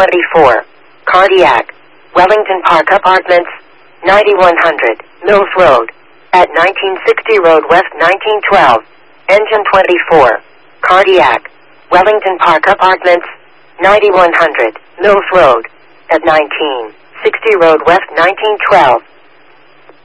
24. Cardiac. Wellington Park Apartments, 9100 Mills Road. At 1960 Road West 1912. Engine 24. Cardiac. Wellington Park Apartments, 9100 Mills Road. At 1960 Road West 1912.